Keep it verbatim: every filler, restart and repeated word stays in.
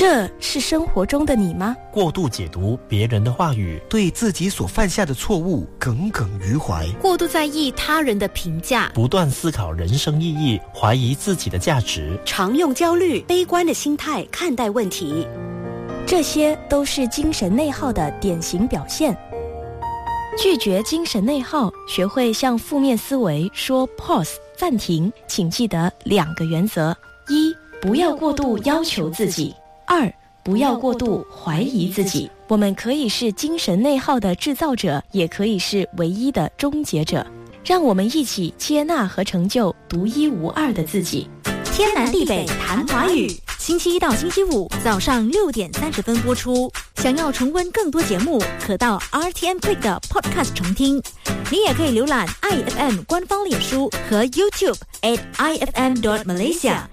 这是生活中的你吗？ 过度解读别人的话语， 对自己所犯下的错误耿耿于怀， 过度在意他人的评价， 不断思考人生意义，怀疑自己的价值， 常用焦虑、悲观的心态看待问题， 这些都是精神内耗的典型表现。拒绝精神内耗，学会向负面思维说 pause 暂停，请记得两个原则：一，不要过度要求自己；二，不要过度怀疑自己。我们可以是精神内耗的制造者，也可以是唯一的终结者。让我们一起接纳和成就独一无二的自己。 天南地北谈华语，星期一到星期五早上六点三十分播出。想要重温更多节目，可到 R T M Click 的 Podcast 重听。你也可以浏览 I F M 官方脸书和 YouTube at I F M dot Malaysia。